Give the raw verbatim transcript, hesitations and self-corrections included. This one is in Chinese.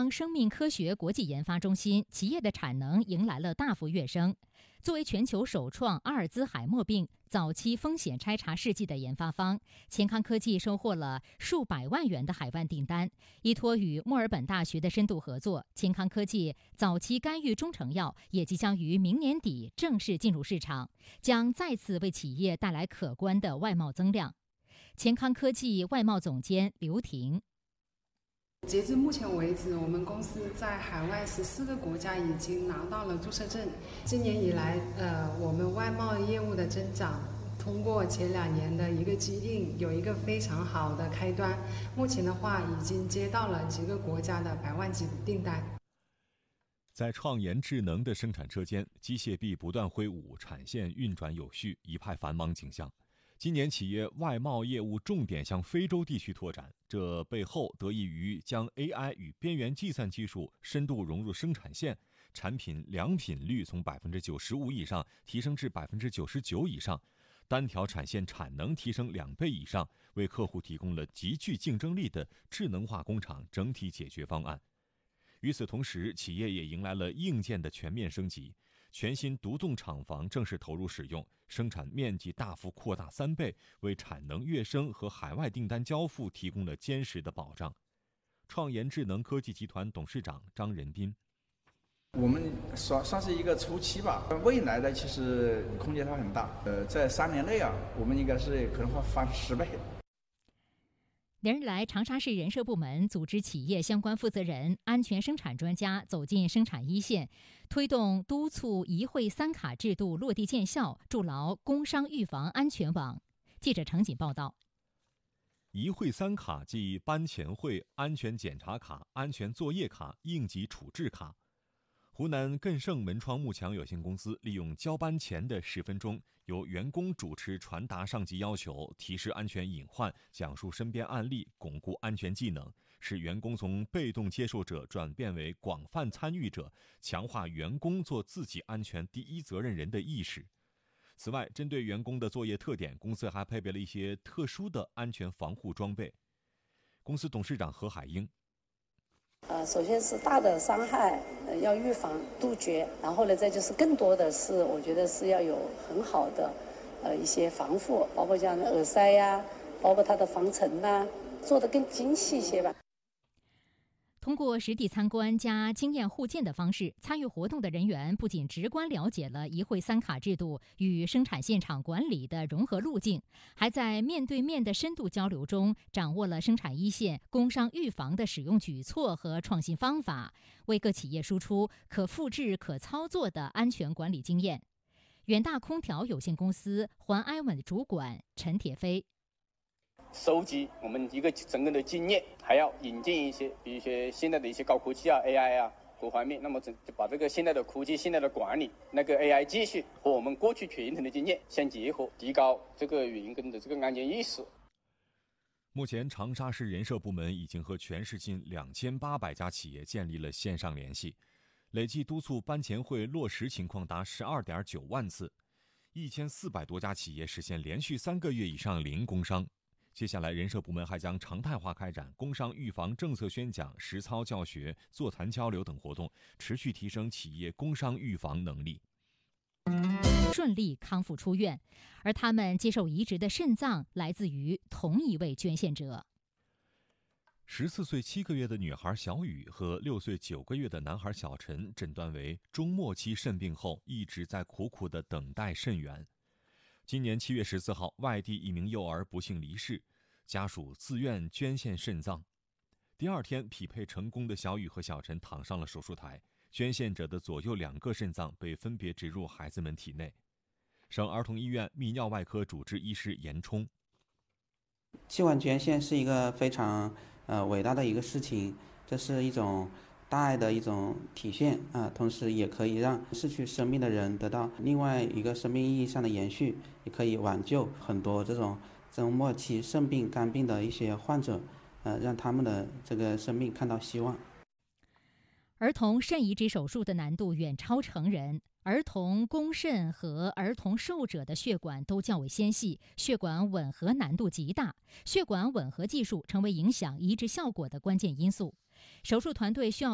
康生命科学国际研发中心，企业的产能迎来了大幅跃升。作为全球首创阿尔兹海默病早期风险筛查试剂的研发方，钱康科技收获了数百万元的海外订单。依托与墨尔本大学的深度合作，钱康科技早期干预中成药也即将于明年底正式进入市场，将再次为企业带来可观的外贸增量。钱康科技外贸总监刘婷。 截至目前为止，我们公司在海外十四个国家已经拿到了注册证。今年以来，呃，我们外贸业务的增长，通过前两年的一个积淀，有一个非常好的开端。目前的话，已经接到了几个国家的百万级订单。 在创研智能的生产车间，机械臂不断挥舞，产线运转有序，一派繁忙景象。今年企业外贸业务重点向非洲地区拓展，这背后得益于将 A I 与边缘计算技术深度融入生产线，产品良品率从百分之九十五以上提升至百分之九十九以上，单条产线产能提升两倍以上，为客户提供了极具竞争力的智能化工厂整体解决方案。与此同时，企业也迎来了硬件的全面升级。全新独栋厂房正式投入使用，生产面积大幅扩大三倍，为产能跃升和海外订单交付提供了坚实的保障。创研智能科技集团董事长张仁斌： 我们算算是一个初期吧，未来的其实空间它很大。呃，在三年内啊，我们应该是可能会翻十倍。 连日来，长沙市人社部门组织企业相关负责人、安全生产专家走进生产一线，推动督促一会三卡制度落地见效，筑牢工商预防安全网。记者程锦报道。 一会三卡即班前会、安全检查卡、安全作业卡、应急处置卡。湖南艮盛门窗幕墙有限公司利用交班前的十分钟，由员工主持传达上级要求，提示安全隐患，讲述身边案例，巩固安全技能，使员工从被动接受者转变为广泛参与者，强化员工做自己安全第一责任人的意识。此外，针对员工的作业特点，公司还配备了一些特殊的安全防护装备。公司董事长何海英： 呃，首先是大的伤害，呃，要预防杜绝，然后呢，再就是更多的是，我觉得是要有很好的，呃，一些防护，包括像耳塞呀，包括它的防尘呐，做得更精细一些吧。 通过实地参观加经验互鉴的方式，参与活动的人员不仅直观了解了一会三卡制度与生产现场管理的融合路径，还在面对面的深度交流中掌握了生产一线工伤预防的使用举措和创新方法，为各企业输出可复制、可操作的安全管理经验。远大空调有限公司环安稳主管陈铁飞： 收集我们一个整个的经验，还要引进一些，比如说现在的一些高科技啊、A I 啊各方面，那么就把这个现在的科技、现在的管理、那个 A I 技术和我们过去传统的经验相结合，提高这个员工的这个安全意识。 目前，长沙市人社部门已经和全市近两千八百家企业建立了线上联系，累计督促班前会落实情况达十二点九万次，一千四百多家企业实现连续三个月以上零工伤。接下来，人社部门还将常态化开展工伤预防政策宣讲、实操教学、座谈交流等活动，持续提升企业工伤预防能力。 顺利康复出院，而他们接受移植的肾脏来自于同一位捐献者。 十四岁七个月的女孩小雨和六岁九个月的男孩小陈诊断为中末期肾病后，一直在苦苦地等待肾源。今年七月十四号，外地一名幼儿不幸离世，家属自愿捐献肾脏。第二天，匹配成功的小雨和小陈躺上了手术台，捐献者的左右两个肾脏被分别植入孩子们体内。省儿童医院泌尿外科主治医师严冲： 器官捐献是一个非常呃伟大的一个事情，这是一种大爱的一种体现啊，同时也可以让失去生命的人得到另外一个生命意义上的延续，也可以挽救很多这种这种末期肾病、肝病的一些患者，呃，让他们的这个生命看到希望。 儿童肾移植手术的难度远超成人，儿童供肾和儿童受者的血管都较为纤细，血管吻合难度极大，血管吻合技术成为影响移植效果的关键因素。手术团队需要